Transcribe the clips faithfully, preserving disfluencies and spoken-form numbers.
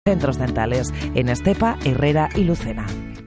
Centros dentales en Estepa, Herrera y Lucena.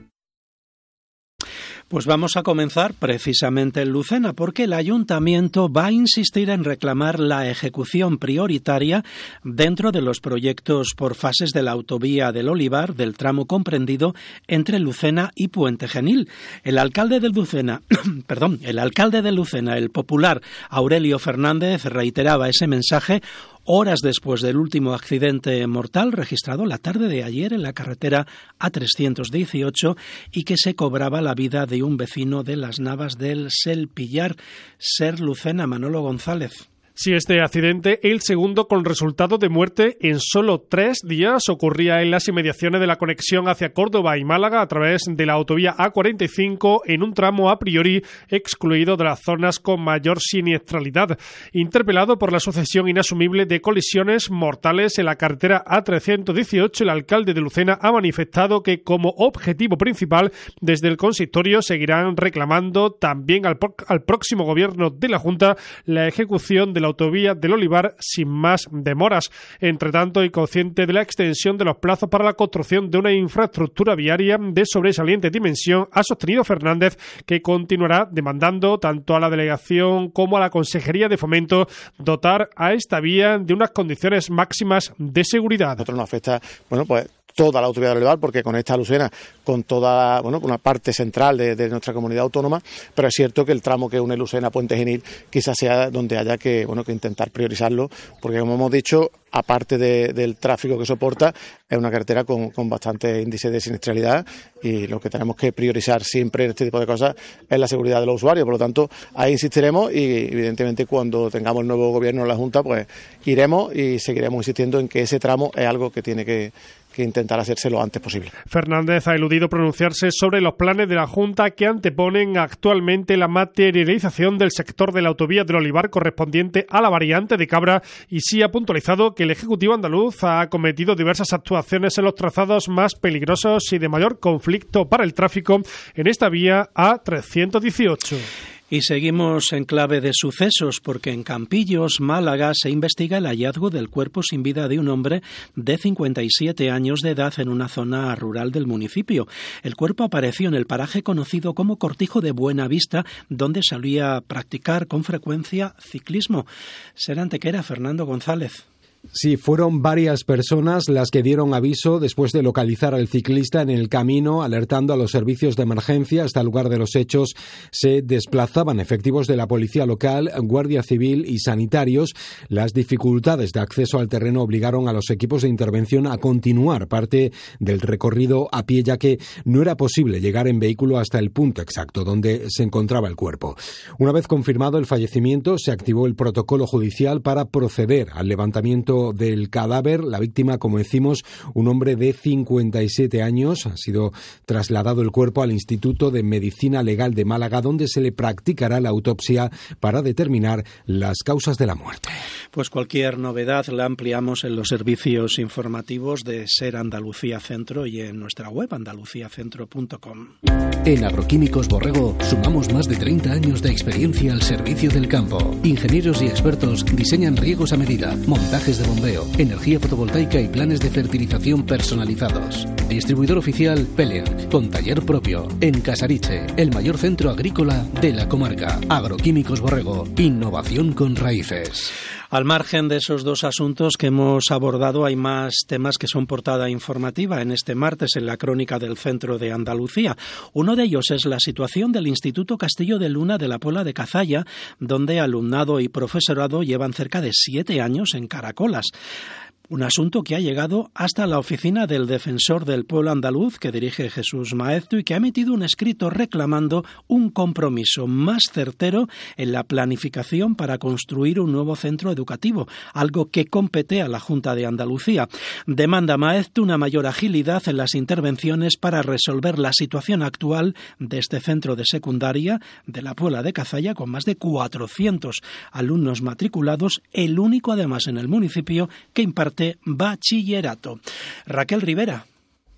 Pues vamos a comenzar precisamente en Lucena, porque el Ayuntamiento va a insistir en reclamar la ejecución prioritaria dentro de los proyectos por fases de la autovía del Olivar, del tramo comprendido entre Lucena y Puente Genil. El alcalde de Lucena, perdón, el alcalde de Lucena, el popular Aurelio Fernández, reiteraba ese mensaje horas después del último accidente mortal registrado la tarde de ayer en la carretera A trescientos dieciocho y que se cobraba la vida de un vecino de Las Navas del Selpillar. Ser Lucena, Manolo González. Sí, este accidente, el segundo con resultado de muerte en solo tres días, ocurría en las inmediaciones de la conexión hacia Córdoba y Málaga a través de la autovía A cuarenta y cinco en un tramo a priori excluido de las zonas con mayor siniestralidad. Interpelado por la sucesión inasumible de colisiones mortales en la carretera A trescientos dieciocho, el alcalde de Lucena ha manifestado que como objetivo principal desde el consistorio seguirán reclamando también al, pro- al próximo gobierno de la Junta la ejecución de la autovía del Olivar sin más demoras. Entre tanto, y consciente de la extensión de los plazos para la construcción de una infraestructura viaria de sobresaliente dimensión, ha sostenido Fernández que continuará demandando tanto a la delegación como a la Consejería de Fomento dotar a esta vía de unas condiciones máximas de seguridad. A nosotros nos afecta, bueno, pues toda la autovía del Olivar, porque conecta a Lucena con toda, bueno, una parte central de, de nuestra comunidad autónoma, pero es cierto que el tramo que une Lucena a Puente Genil quizás sea donde haya que, bueno, que intentar priorizarlo, porque como hemos dicho, aparte de, del tráfico que soporta, es una carretera con, con bastante índice de siniestralidad y lo que tenemos que priorizar siempre en este tipo de cosas es la seguridad de los usuarios. Por lo tanto, ahí insistiremos y evidentemente cuando tengamos el nuevo gobierno en la Junta, pues iremos y seguiremos insistiendo en que ese tramo es algo que tiene que que intentar hacerse lo antes posible. Fernández ha eludido pronunciarse sobre los planes de la Junta que anteponen actualmente la materialización del sector de la autovía del Olivar correspondiente a la variante de Cabra y sí ha puntualizado que el Ejecutivo andaluz ha acometido diversas actuaciones en los trazados más peligrosos y de mayor conflicto para el tráfico en esta vía A trescientos dieciocho. Y seguimos en clave de sucesos porque en Campillos, Málaga, se investiga el hallazgo del cuerpo sin vida de un hombre de cincuenta y siete años de edad en una zona rural del municipio. El cuerpo apareció en el paraje conocido como Cortijo de Buenavista, donde solía practicar con frecuencia ciclismo. Ser Antequera, Fernando González. Sí, fueron varias personas las que dieron aviso después de localizar al ciclista en el camino, alertando a los servicios de emergencia. Hasta el lugar de los hechos se desplazaban efectivos de la policía local, guardia civil y sanitarios. Las dificultades de acceso al terreno obligaron a los equipos de intervención a continuar parte del recorrido a pie, ya que no era posible llegar en vehículo hasta el punto exacto donde se encontraba el cuerpo. Una vez confirmado el fallecimiento, se activó el protocolo judicial para proceder al levantamiento del cadáver. La víctima, como decimos, un hombre de cincuenta y siete años, ha sido trasladado el cuerpo al Instituto de Medicina Legal de Málaga, donde se le practicará la autopsia para determinar las causas de la muerte. Pues cualquier novedad la ampliamos en los servicios informativos de Ser Andalucía Centro y en nuestra web andalucía centro punto com. En Agroquímicos Borrego sumamos más de treinta años de experiencia al servicio del campo. Ingenieros y expertos diseñan riegos a medida, montajes de bombeo, energía fotovoltaica y planes de fertilización personalizados. Distribuidor oficial Pelen, con taller propio, en Casariche, el mayor centro agrícola de la comarca. Agroquímicos Borrego, innovación con raíces. Al margen de esos dos asuntos que hemos abordado, hay más temas que son portada informativa en este martes en la crónica del Centro de Andalucía. Uno de ellos es la situación del Instituto Castillo de Luna de la Puebla de Cazalla, donde alumnado y profesorado llevan cerca de siete años en caracolas. Un asunto que ha llegado hasta la oficina del Defensor del Pueblo Andaluz, que dirige Jesús Maeztu, y que ha emitido un escrito reclamando un compromiso más certero en la planificación para construir un nuevo centro educativo, algo que compete a la Junta de Andalucía. Demanda Maeztu una mayor agilidad en las intervenciones para resolver la situación actual de este centro de secundaria de la Puebla de Cazalla, con más de cuatrocientos alumnos matriculados, el único además en el municipio que imparte bachillerato. Raquel Rivera.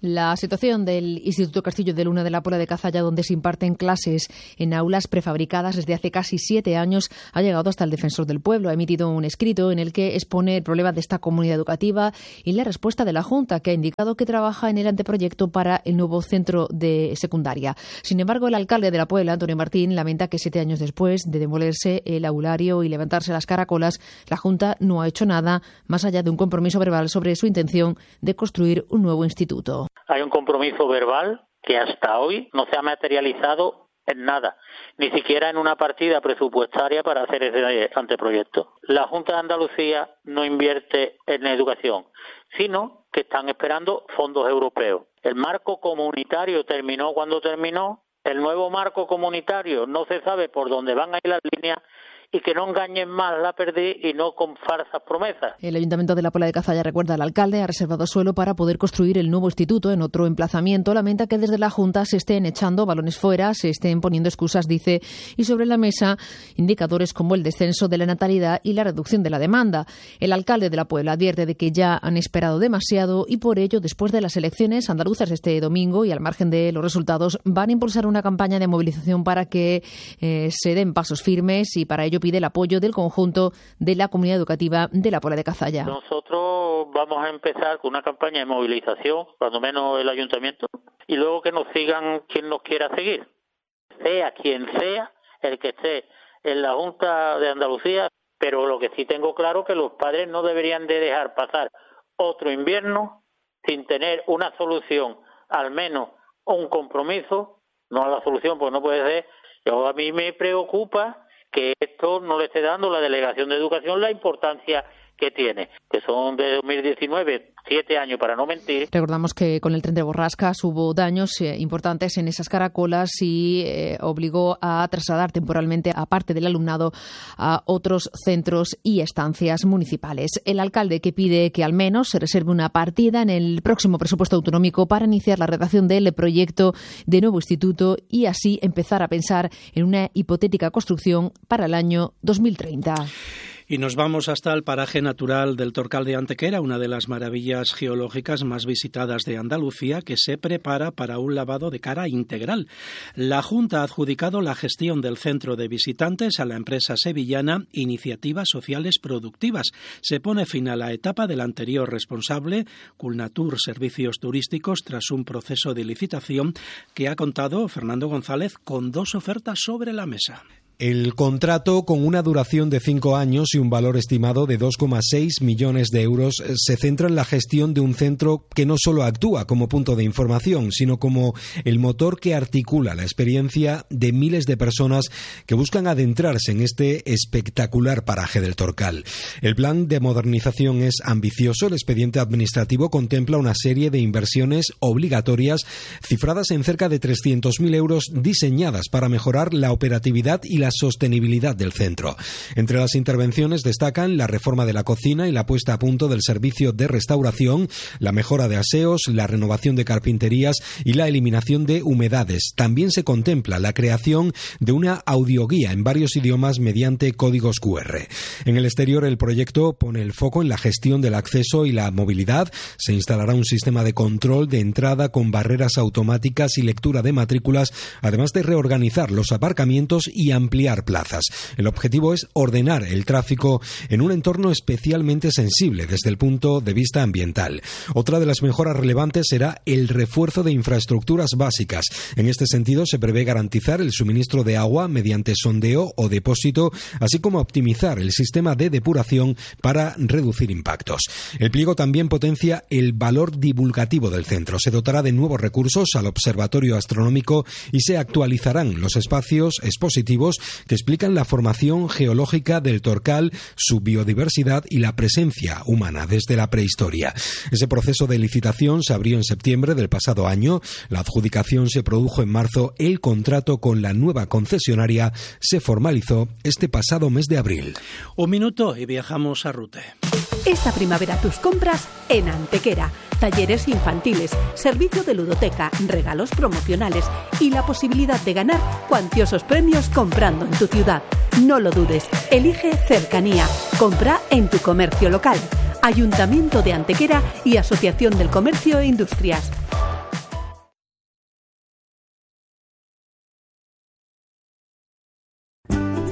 La situación del Instituto Castillo de Luna de la Puebla de Cazalla, donde se imparten clases en aulas prefabricadas desde hace casi siete años, ha llegado hasta el Defensor del Pueblo. Ha emitido un escrito en el que expone el problema de esta comunidad educativa y la respuesta de la Junta, que ha indicado que trabaja en el anteproyecto para el nuevo centro de secundaria. Sin embargo, el alcalde de la Puebla, Antonio Martín, lamenta que siete años después de demolerse el aulario y levantarse las caracolas, la Junta no ha hecho nada más allá de un compromiso verbal sobre su intención de construir un nuevo instituto. Hay un compromiso verbal que hasta hoy no se ha materializado en nada, ni siquiera en una partida presupuestaria para hacer ese anteproyecto. La Junta de Andalucía no invierte en educación, sino que están esperando fondos europeos. El marco comunitario terminó cuando terminó, el nuevo marco comunitario no se sabe por dónde van a ir las líneas, y que no engañen más la perdiz y no con falsas promesas. El Ayuntamiento de la Puebla de Cazalla, recuerda al alcalde, ha reservado suelo para poder construir el nuevo instituto en otro emplazamiento. Lamenta que desde la Junta se estén echando balones fuera, se estén poniendo excusas, dice, y sobre la mesa indicadores como el descenso de la natalidad y la reducción de la demanda. El alcalde de la Puebla advierte de que ya han esperado demasiado y por ello, después de las elecciones andaluzas este domingo y al margen de los resultados, van a impulsar una campaña de movilización para que eh, se den pasos firmes, y para ello pide el apoyo del conjunto de la comunidad educativa de la Puebla de Cazalla. Nosotros vamos a empezar con una campaña de movilización, cuando menos el ayuntamiento, y luego que nos sigan quien nos quiera seguir, sea quien sea el que esté en la Junta de Andalucía, pero lo que sí tengo claro es que los padres no deberían de dejar pasar otro invierno sin tener una solución, al menos un compromiso, no la solución, pues no puede ser. Yo, a mí me preocupa que esto no le esté dando la Delegación de Educación la importancia que tiene, que son de dos mil diecinueve, siete años para no mentir. Recordamos que con el tren de borrascas hubo daños eh, importantes en esas caracolas y eh, obligó a trasladar temporalmente a parte del alumnado a otros centros y estancias municipales. El alcalde, que pide que al menos se reserve una partida en el próximo presupuesto autonómico para iniciar la redacción del proyecto de nuevo instituto y así empezar a pensar en una hipotética construcción para el año dos mil treinta. Y nos vamos hasta el paraje natural del Torcal de Antequera, una de las maravillas geológicas más visitadas de Andalucía, que se prepara para un lavado de cara integral. La Junta ha adjudicado la gestión del centro de visitantes a la empresa sevillana Iniciativas Sociales Productivas. Se pone fin a la etapa del anterior responsable, Culnatur Servicios Turísticos, tras un proceso de licitación que ha contado, Fernando González, con dos ofertas sobre la mesa. El contrato, con una duración de cinco años y un valor estimado de dos coma seis millones de euros, se centra en la gestión de un centro que no solo actúa como punto de información, sino como el motor que articula la experiencia de miles de personas que buscan adentrarse en este espectacular paraje del Torcal. El plan de modernización es ambicioso. El expediente administrativo contempla una serie de inversiones obligatorias cifradas en cerca de trescientos mil euros, diseñadas para mejorar la operatividad y la la sostenibilidad del centro. Entre las intervenciones destacan la reforma de la cocina y la puesta a punto del servicio de restauración, la mejora de aseos, la renovación de carpinterías y la eliminación de humedades. También se contempla la creación de una audioguía en varios idiomas mediante códigos cu erre. En el exterior, el proyecto pone el foco en la gestión del acceso y la movilidad. Se instalará un sistema de control de entrada con barreras automáticas y lectura de matrículas, además de reorganizar los aparcamientos y ampliar plazas. El objetivo es ordenar el tráfico en un entorno especialmente sensible desde el punto de vista ambiental. Otra de las mejoras relevantes será el refuerzo de infraestructuras básicas. En este sentido, se prevé garantizar el suministro de agua mediante sondeo o depósito, así como optimizar el sistema de depuración para reducir impactos. El pliego también potencia el valor divulgativo del centro. Se dotará de nuevos recursos al observatorio astronómico y se actualizarán los espacios expositivos que explican la formación geológica del Torcal, su biodiversidad y la presencia humana desde la prehistoria. Ese proceso de licitación se abrió en septiembre del pasado año, la adjudicación se produjo en marzo, el contrato con la nueva concesionaria se formalizó este pasado mes de abril. Un minuto y viajamos a Rute. Esta primavera tus compras en Antequera. Talleres infantiles, servicio de ludoteca, regalos promocionales y la posibilidad de ganar cuantiosos premios comprando en tu ciudad. No lo dudes, elige cercanía. Compra en tu comercio local. Ayuntamiento de Antequera y Asociación del Comercio e Industrias.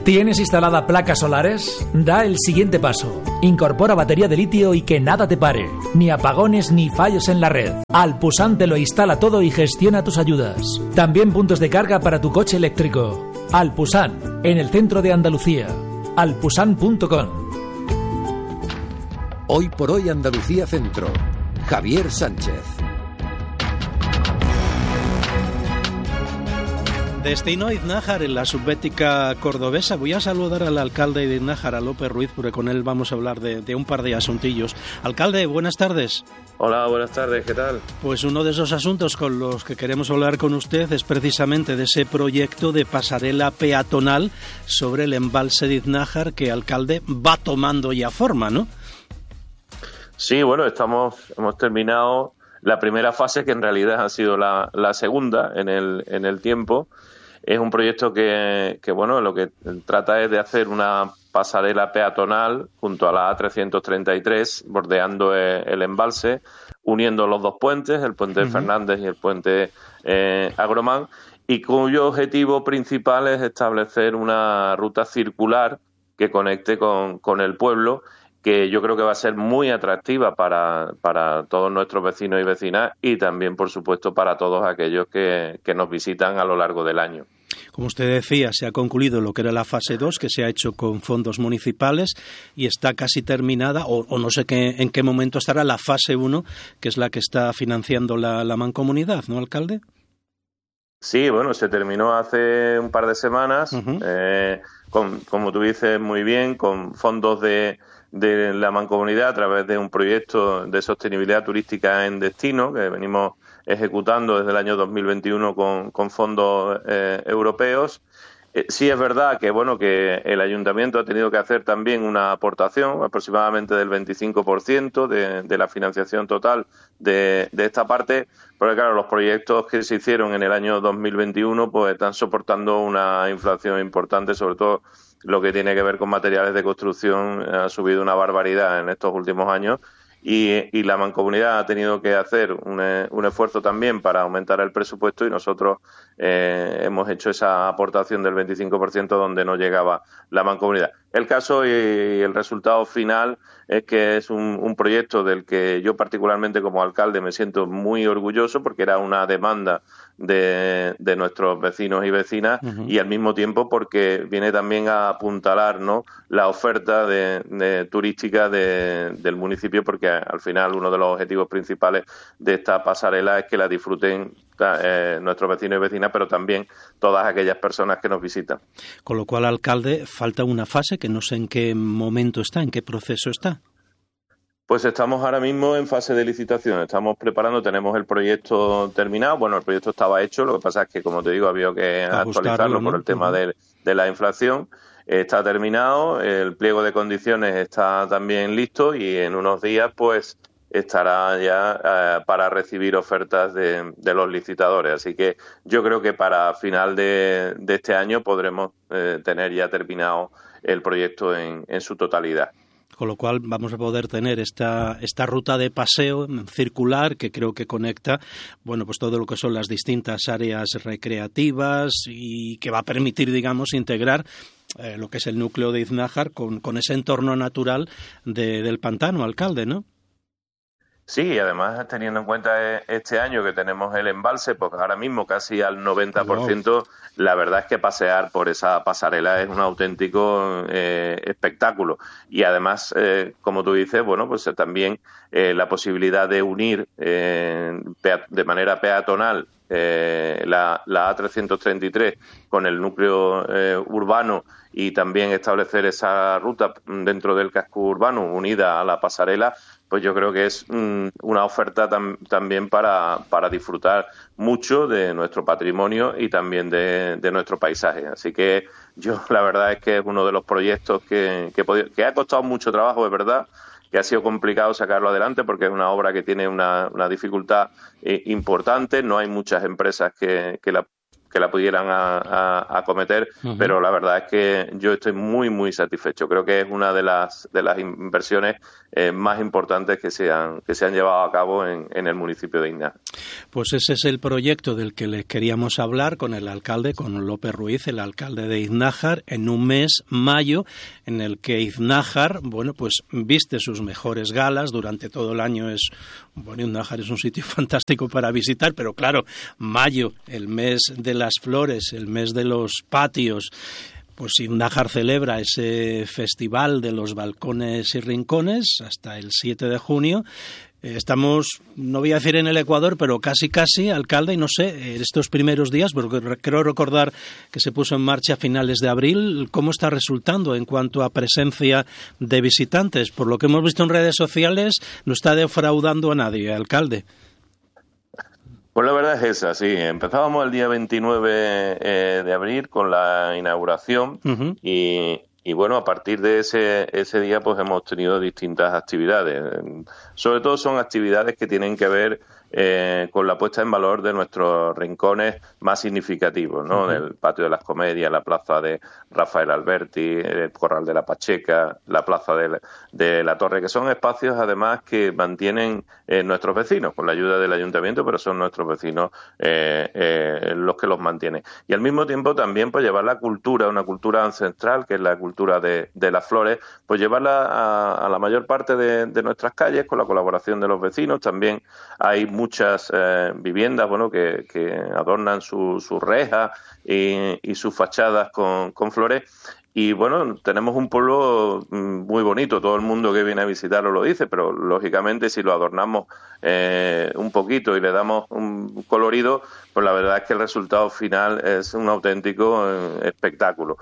¿Tienes instalada placas solares? Da el siguiente paso. Incorpora batería de litio y que nada te pare. Ni apagones ni fallos en la red. Alpusan te lo instala todo y gestiona tus ayudas. También puntos de carga para tu coche eléctrico. Alpusan, en el centro de Andalucía. alpusan punto com. Hoy por hoy Andalucía Centro. Javier Sánchez. Destino Iznájar en la subbética cordobesa. Voy a saludar al alcalde de Iznájar, a López Ruiz, porque con él vamos a hablar de, de un par de asuntillos. Alcalde, buenas tardes. Hola, buenas tardes, ¿qué tal? Pues uno de esos asuntos con los que queremos hablar con usted es precisamente de ese proyecto de pasarela peatonal sobre el embalse de Iznájar que, alcalde, va tomando ya forma, ¿no? Sí, bueno, estamos hemos terminado la primera fase, que en realidad ha sido la, la segunda en el, en el tiempo. Es un proyecto que, que, bueno, lo que trata es de hacer una pasarela peatonal junto a la A trescientos treinta y tres, bordeando el, el embalse, uniendo los dos puentes, el puente uh-huh. Fernández y el puente eh, Agromán, y cuyo objetivo principal es establecer una ruta circular que conecte con, con el pueblo, que yo creo que va a ser muy atractiva para, para todos nuestros vecinos y vecinas y también, por supuesto, para todos aquellos que, que nos visitan a lo largo del año. Como usted decía, se ha concluido lo que era la fase dos, que se ha hecho con fondos municipales y está casi terminada, o, o no sé qué, en qué momento estará la fase uno, que es la que está financiando la, la Mancomunidad, ¿no, alcalde? Sí, bueno, se terminó hace un par de semanas, uh-huh. eh, con, como tú dices muy bien, con fondos de... de la Mancomunidad a través de un proyecto de sostenibilidad turística en destino que venimos ejecutando desde el año dos mil veintiuno con, con fondos eh, europeos. Eh, sí es verdad que bueno que el Ayuntamiento ha tenido que hacer también una aportación aproximadamente del veinticinco por ciento de, de la financiación total de, de esta parte, porque claro, los proyectos que se hicieron en el año dos mil veintiuno pues están soportando una inflación importante, sobre todo lo que tiene que ver con materiales de construcción ha subido una barbaridad en estos últimos años y, y la Mancomunidad ha tenido que hacer un, un esfuerzo también para aumentar el presupuesto y nosotros eh, hemos hecho esa aportación del veinticinco por ciento donde no llegaba la Mancomunidad. El caso y, y el resultado final es que es un, un proyecto del que yo particularmente como alcalde me siento muy orgulloso porque era una demanda de, de nuestros vecinos y vecinas uh-huh. y al mismo tiempo porque viene también a apuntalar, ¿no?, la oferta de, de turística de, del municipio, porque al final uno de los objetivos principales de esta pasarela es que la disfruten eh, nuestros vecinos y vecinas, pero también todas aquellas personas que nos visitan. Con lo cual, alcalde, falta una fase que no sé en qué momento está, en qué proceso está. Pues estamos ahora mismo en fase de licitación, estamos preparando, tenemos el proyecto terminado, bueno, el proyecto estaba hecho, lo que pasa es que, como te digo, había que actualizarlo, ¿no?, por el tema uh-huh. de, de la inflación. Está terminado, el pliego de condiciones está también listo y en unos días pues estará ya eh, para recibir ofertas de, de los licitadores. Así que yo creo que para final de, de este año podremos eh, tener ya terminado el proyecto en, en su totalidad. Con lo cual vamos a poder tener esta esta ruta de paseo circular que creo que conecta, bueno, pues todo lo que son las distintas áreas recreativas y que va a permitir, digamos, integrar eh, lo que es el núcleo de Iznájar con, con ese entorno natural de, del pantano, alcalde, ¿no? Sí, además teniendo en cuenta este año que tenemos el embalse, pues ahora mismo casi al noventa por ciento, la verdad es que pasear por esa pasarela es un auténtico eh, espectáculo. Y además, eh, como tú dices, bueno, pues también eh, la posibilidad de unir eh, de manera peatonal eh, la, la A trescientos treinta y tres con el núcleo eh, urbano y también establecer esa ruta dentro del casco urbano unida a la pasarela, pues yo creo que es mm, una oferta tam, también para, para disfrutar mucho de nuestro patrimonio y también de, de nuestro paisaje. Así que yo la verdad es que es uno de los proyectos que, que, podido, que ha costado mucho trabajo, es verdad, que ha sido complicado sacarlo adelante porque es una obra que tiene una, una dificultad eh, importante, no hay muchas empresas que, que la que la pudieran a, a, acometer, uh-huh. pero la verdad es que yo estoy muy, muy satisfecho. Creo que es una de las de las inversiones eh, más importantes que se han, que se han llevado a cabo en, en el municipio de Iznájar. Pues ese es el proyecto del que les queríamos hablar con el alcalde, con López Ruiz, el alcalde de Iznájar, en un mes, mayo, en el que Iznájar, bueno, pues viste sus mejores galas. Durante todo el año es, bueno, Iznájar es un sitio fantástico para visitar, pero claro, mayo, el mes de las flores, el mes de los patios, pues Iznájar celebra ese festival de los balcones y rincones hasta el siete de junio. Estamos, no voy a decir en el Ecuador, pero casi casi, alcalde, y no sé, estos primeros días, porque creo recordar que se puso en marcha a finales de abril, ¿cómo está resultando en cuanto a presencia de visitantes? Por lo que hemos visto en redes sociales, no está defraudando a nadie, alcalde. Pues la verdad es esa, sí. Empezábamos el día veintinueve eh, de abril con la inauguración uh-huh. y... Y bueno, a partir de ese ese día pues hemos tenido distintas actividades. Sobre todo son actividades que tienen que ver eh, con la puesta en valor de nuestros rincones más significativos, ¿no? Uh-huh. Del Patio de las Comedias, la plaza de Rafael Alberti, el Corral de la Pacheca, la plaza de la, de la Torre, que son espacios además que mantienen eh, nuestros vecinos, con la ayuda del ayuntamiento, pero son nuestros vecinos eh, eh, los que los mantienen. Y al mismo tiempo también pues llevar la cultura, una cultura ancestral, que es la cultura de, de las flores, pues llevarla a, a la mayor parte de, de nuestras calles con la colaboración de los vecinos. También hay muchas eh, viviendas, bueno, que, que adornan sus su rejas y, y sus fachadas con, con flores. Y bueno, tenemos un pueblo muy bonito, todo el mundo que viene a visitarlo lo dice, pero lógicamente si lo adornamos eh, un poquito y le damos un colorido, pues la verdad es que el resultado final es un auténtico eh, espectáculo.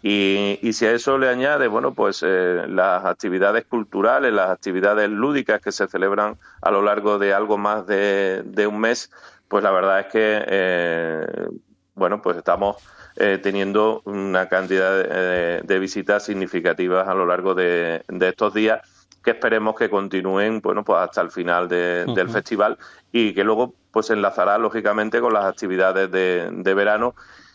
Y, y si a eso le añade, bueno, pues eh, las actividades culturales, las actividades lúdicas que se celebran a lo largo de algo más de, de un mes, pues la verdad es que, eh, bueno, pues estamos eh, teniendo una cantidad de, de visitas significativas a lo largo de, de estos días, que esperemos que continúen, bueno, pues hasta el final de, uh-huh. del festival, y que luego pues se enlazará lógicamente con las actividades de, de verano.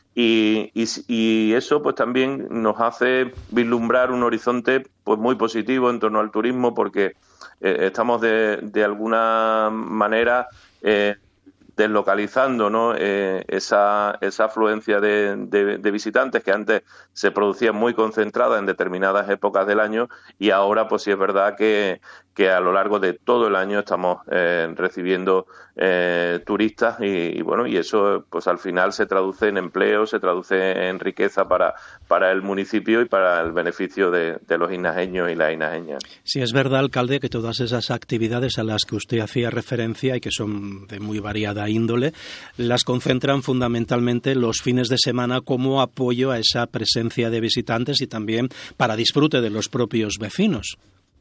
Y, y, y eso pues también nos hace vislumbrar un horizonte pues muy positivo en torno al turismo, porque eh, estamos de, de alguna manera eh, deslocalizando, ¿no? eh, esa, esa afluencia de, de, de visitantes que antes se producía muy concentrada en determinadas épocas del año, y ahora pues sí es verdad que, que a lo largo de todo el año estamos eh, recibiendo eh, turistas y, y bueno, y eso pues al final se traduce en empleo, se traduce en riqueza para, para el municipio y para el beneficio de, de los inajeños y las inajeñas. Sí, es verdad, alcalde, que todas esas actividades a las que usted hacía referencia y que son de muy variada índole, las concentran fundamentalmente los fines de semana como apoyo a esa presencia de visitantes y también para disfrute de los propios vecinos.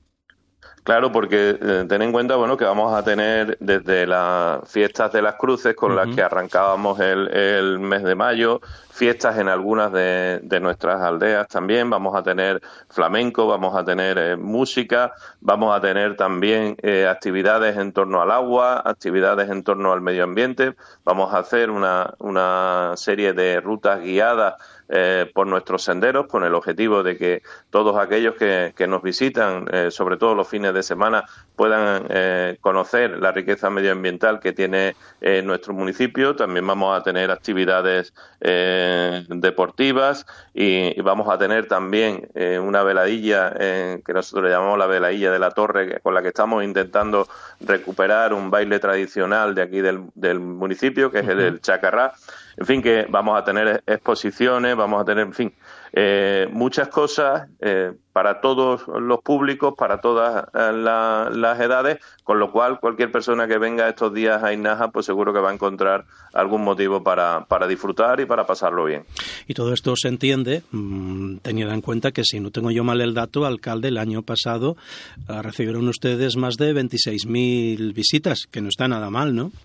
Claro, porque eh, ten en cuenta, bueno, que vamos a tener desde las fiestas de las cruces con uh-huh. las que arrancábamos el, el mes de mayo, fiestas en algunas de, de nuestras aldeas también, vamos a tener flamenco, vamos a tener eh, música, vamos a tener también eh, actividades en torno al agua, actividades en torno al medio ambiente, vamos a hacer una, una serie de rutas guiadas Eh, por nuestros senderos, con el objetivo de que todos aquellos que, que nos visitan, eh, sobre todo los fines de semana, puedan eh, conocer la riqueza medioambiental que tiene eh, nuestro municipio. También vamos a tener actividades eh, deportivas y, y vamos a tener también eh, una veladilla eh, que nosotros le llamamos la veladilla de la Torre, con la que estamos intentando recuperar un baile tradicional de aquí del, del municipio, que es el, el chacarrá. En fin, que vamos a tener exposiciones, vamos a tener, en fin, eh, muchas cosas eh, para todos los públicos, para todas la, las edades, con lo cual cualquier persona que venga estos días a Iznájar, pues seguro que va a encontrar algún motivo para, para disfrutar y para pasarlo bien. Y todo esto se entiende, mmm, teniendo en cuenta que, si no tengo yo mal el dato, alcalde, el año pasado uh, recibieron ustedes más de veintiséis mil visitas, que no está nada mal, ¿no?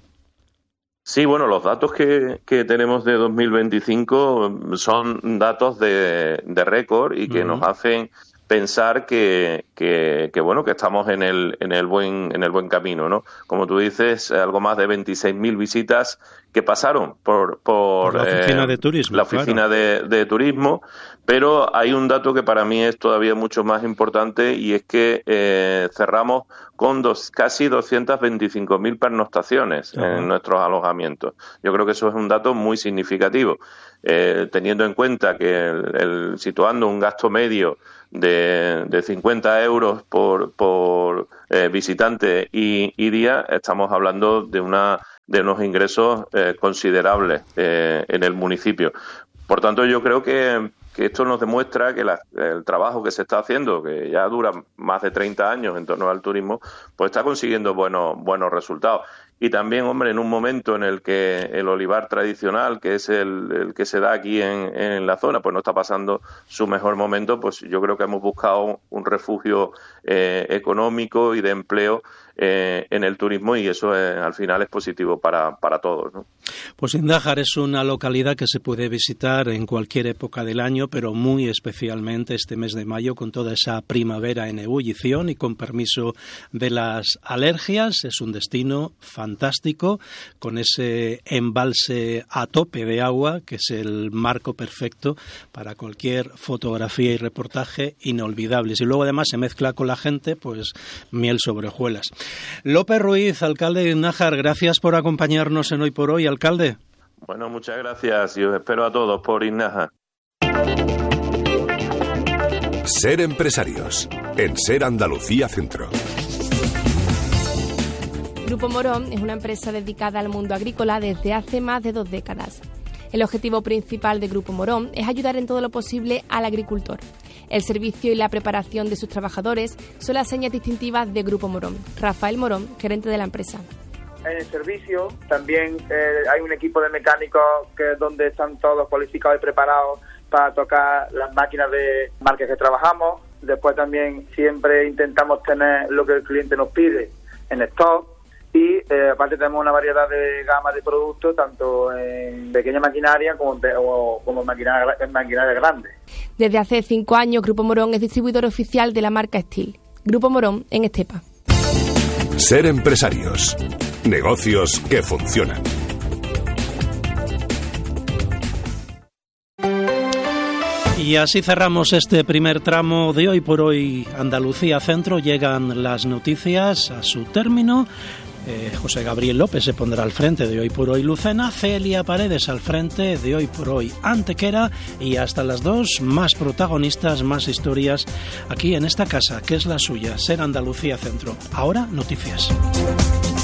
Sí, bueno, los datos que, que tenemos de dos mil veinticinco son datos de, de récord y que uh-huh. nos hacen pensar que, que, que bueno, que estamos en el, en el buen, en el buen camino, ¿no? Como tú dices, algo más de veintiséis mil visitas que pasaron por, por, por la oficina eh, de turismo. La oficina claro. de, de turismo, pero hay un dato que para mí es todavía mucho más importante y es que eh, cerramos con dos, casi doscientas veinticinco mil pernoctaciones uh-huh. en nuestros alojamientos. Yo creo que eso es un dato muy significativo, eh, teniendo en cuenta que el, el, situando un gasto medio de, de cincuenta euros por, por eh, visitante y, y día, estamos hablando de una de unos ingresos eh, considerables eh, en el municipio. Por tanto, yo creo que, que esto nos demuestra que la, el trabajo que se está haciendo, que ya dura más de treinta años en torno al turismo, pues está consiguiendo buenos, buenos resultados. Y también, hombre, en un momento en el que el olivar tradicional, que es el, el que se da aquí en, en la zona, pues no está pasando su mejor momento, pues yo creo que hemos buscado un refugio eh, económico y de empleo eh, en el turismo y eso eh, al final es positivo para, para todos, ¿no? Pues Indájar es una localidad que se puede visitar en cualquier época del año, pero muy especialmente este mes de mayo con toda esa primavera en ebullición y con permiso de las alergias. Es un destino fantástico con ese embalse a tope de agua que es el marco perfecto para cualquier fotografía y reportaje inolvidables. Y luego además se mezcla con la gente, pues miel sobre hojuelas. López Ruiz, alcalde de Nájar, gracias por acompañarnos en Hoy por Hoy, alcalde. Bueno, muchas gracias y os espero a todos por Nájar. Ser empresarios en Ser Andalucía Centro. Grupo Morón es una empresa dedicada al mundo agrícola desde hace más de dos décadas. El objetivo principal de Grupo Morón es ayudar en todo lo posible al agricultor. El servicio y la preparación de sus trabajadores son las señas distintivas de Grupo Morón. Rafael Morón, gerente de la empresa. En el servicio también eh, hay un equipo de mecánicos que es donde están todos cualificados y preparados para tocar las máquinas de marcas que trabajamos. Después también siempre intentamos tener lo que el cliente nos pide en stock. Y eh, aparte tenemos una variedad de gama de productos, tanto en pequeña maquinaria como, de, o, como maquinaria, en maquinaria grande. Desde hace cinco años, Grupo Morón es distribuidor oficial de la marca Steel. Grupo Morón en Estepa. Ser empresarios. Negocios que funcionan. Y así cerramos este primer tramo de Hoy por Hoy Andalucía Centro. Llegan las noticias a su término. Eh, José Gabriel López se pondrá al frente de Hoy por Hoy Lucena, Celia Paredes al frente de Hoy por Hoy Antequera y hasta las dos más protagonistas, más historias aquí en esta casa que es la suya, Ser Andalucía Centro. Ahora noticias.